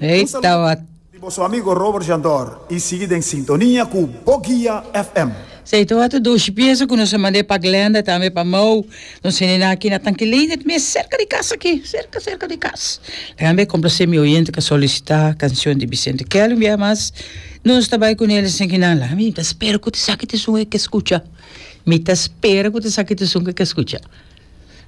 Eita, Vosso amigo Robert Jandor e seguida em sintonia com Bogia FM. sei tu ato dos piezas que nós mandei para Glenda também para Mau, não sei nem aqui na tanquilina, mas cerca de casa aqui, cerca de casa. Também complacer meu oyente que solicitar a canção de Vicente Kelly, mas nós também com eles sem que nada. Me espero que te saque te sunga que escuta. Me espero que te saque te sunga que escuta.